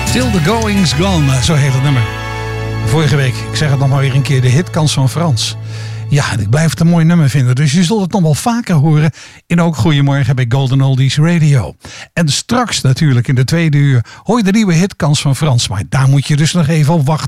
Till the Going's Gone, zo heet het nummer. Vorige week, ik zeg het nog maar weer een keer, de hitkans van Frans. Ja, en ik blijf het een mooi nummer vinden, dus je zult het nog wel vaker horen in Ook Goedemorgen bij Golden Oldies Radio. En straks natuurlijk in de tweede uur hoor je de nieuwe hitkans van Frans, maar daar moet je dus nog even op wachten.